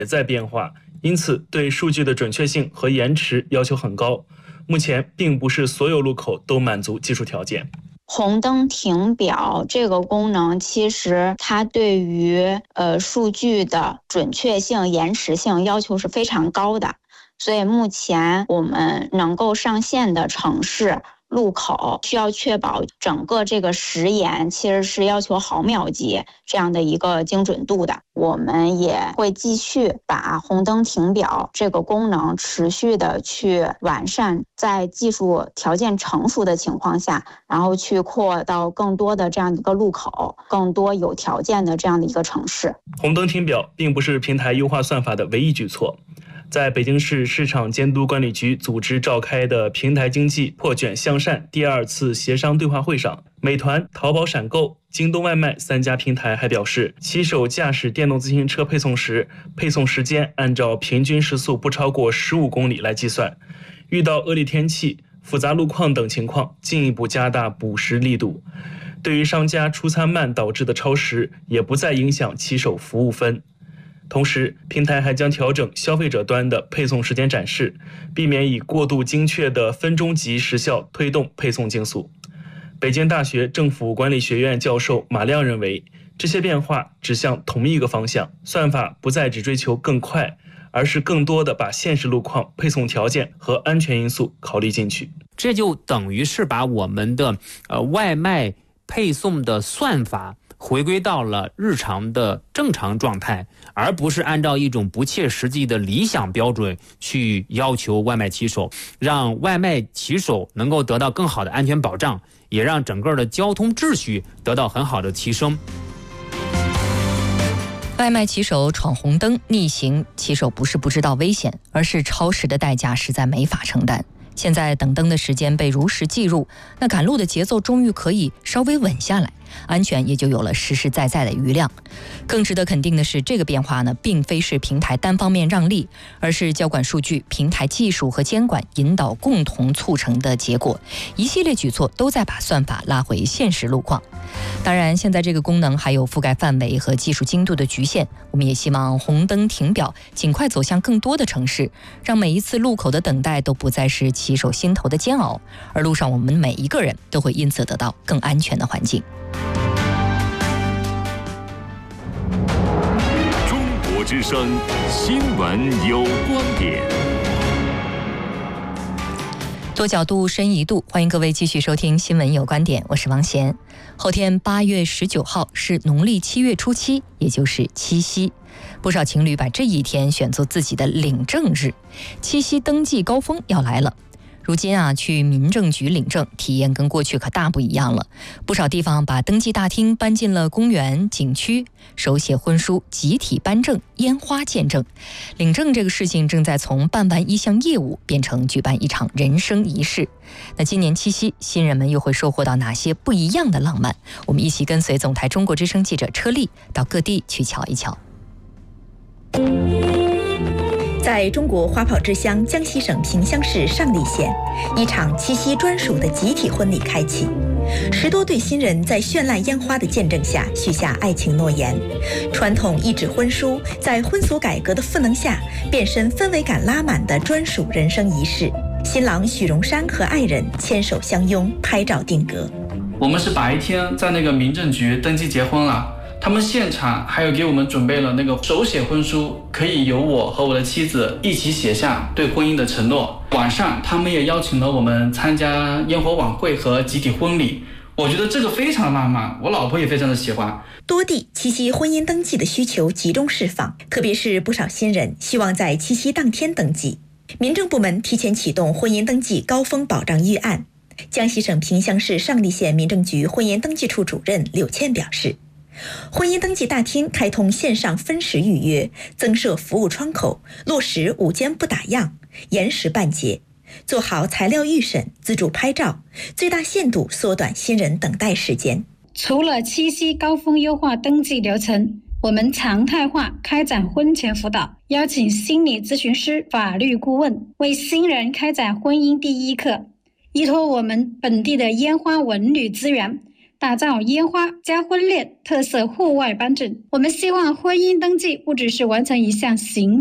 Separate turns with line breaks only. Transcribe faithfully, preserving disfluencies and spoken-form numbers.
也在变化，因此对数据的准确性和延迟要求很高。目前并不是所有路口都满足技术条件。
红灯停表这个功能，其实它对于呃数据的准确性、延迟性要求是非常高的，所以目前我们能够上线的城市路口需要确保整个这个时延其实是要求毫秒级这样的一个精准度的。我们也会继续把红灯停表这个功能持续的去完善，在技术条件成熟的情况下，然后去扩到更多的这样一个路口，更多有条件的这样的一个城市。
红灯停表并不是平台优化算法的唯一举措。在北京市市场监督管理局组织召开的平台经济破卷向善第二次协商对话会上，美团、淘宝闪购、京东外卖三家平台还表示，骑手驾驶电动自行车配送时，配送时间按照平均时速不超过十五公里来计算，遇到恶劣天气、复杂路况等情况，进一步加大补时力度。对于商家出餐慢导致的超时，也不再影响骑手服务分。同时，平台还将调整消费者端的配送时间展示，避免以过度精确的分钟级时效推动配送竞速。北京大学政府管理学院教授马亮认为，这些变化指向同一个方向，算法不再只追求更快，而是更多的把现实路况、配送条件和安全因素考虑进去。
这就等于是把我们的呃外卖配送的算法回归到了日常的正常状态，而不是按照一种不切实际的理想标准去要求外卖骑手，让外卖骑手能够得到更好的安全保障，也让整个的交通秩序得到很好的提升。
外卖骑手闯红灯逆行，骑手不是不知道危险，而是超时的代价实在没法承担。现在等灯的时间被如实计入，那赶路的节奏终于可以稍微稳下来，安全也就有了实实在在的余量。更值得肯定的是，这个变化呢，并非是平台单方面让利，而是交管数据、平台技术和监管引导共同促成的结果。一系列举措都在把算法拉回现实路况。当然，现在这个功能还有覆盖范围和技术精度的局限，我们也希望红灯停表尽快走向更多的城市，让每一次路口的等待都不再是骑手心头的煎熬，而路上我们每一个人都会因此得到更安全的环境。
中国之声新闻有观点，
多角度深一度，欢迎各位继续收听新闻有观点，我是王贤。后天八月十九号是农历七月初七，也就是七夕。不少情侣把这一天选作自己的领证日，七夕登记高峰要来了。如今啊，去民政局领证体验跟过去可大不一样了。不少地方把登记大厅搬进了公园、景区，手写婚书、集体颁证、烟花见证。领证这个事情正在从办完一项业务变成举办一场人生仪式。那今年七夕，新人们又会收获到哪些不一样的浪漫？我们一起跟随总台中国之声记者车丽到各地去瞧一瞧。
在中国花炮之乡江西省萍乡市上栗县，一场七夕专属的集体婚礼开启。十多对新人在绚烂烟花的见证下许下爱情诺言。传统一纸婚书在婚俗改革的赋能下，变身氛围感拉满的专属人生仪式。新郎许荣山和爱人牵手相拥，拍照定格。
我们是白天在那个民政局登记结婚了。他们现场还有给我们准备了那个手写婚书，可以由我和我的妻子一起写下对婚姻的承诺。晚上他们也邀请了我们参加烟火晚会和集体婚礼，我觉得这个非常浪漫，我老婆也非常的喜欢。
多地七夕婚姻登记的需求集中释放，特别是不少新人希望在七夕当天登记。民政部门提前启动婚姻登记高峰保障预案。江西省萍乡市上栗县民政局婚姻登记处主任柳倩表示，婚姻登记大厅开通线上分时预约，增设服务窗口，落实午间不打烊，延时办结，做好材料预审、自助拍照，最大限度缩短新人等待时间。
除了七夕高峰优化登记流程，我们常态化开展婚前辅导，邀请心理咨询师、法律顾问为新人开展婚姻第一课。依托我们本地的烟花文旅资源， 打造烟花加婚恋特色户外颁证。我们希望婚姻登记不只是完成一项行